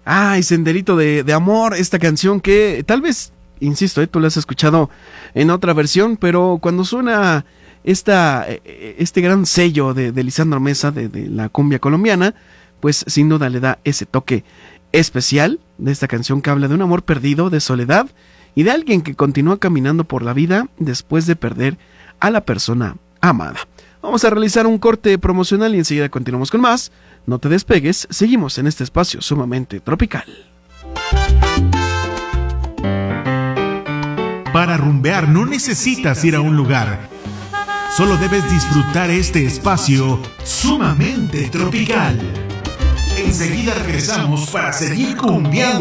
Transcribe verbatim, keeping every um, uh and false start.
Ay, Senderito de, de Amor, esta canción que tal vez, insisto, eh, tú la has escuchado en otra versión, pero cuando suena esta, este gran sello de, de Lisandro Mesa, de, de la cumbia colombiana, pues sin duda le da ese toque especial de esta canción que habla de un amor perdido, de soledad y de alguien que continúa caminando por la vida después de perder a la persona amada. Vamos a realizar un corte promocional y enseguida continuamos con más. No te despegues, seguimos en este espacio sumamente tropical. Para rumbear no necesitas ir a un lugar. Solo debes disfrutar este espacio sumamente tropical. Enseguida regresamos para seguir cumbiando.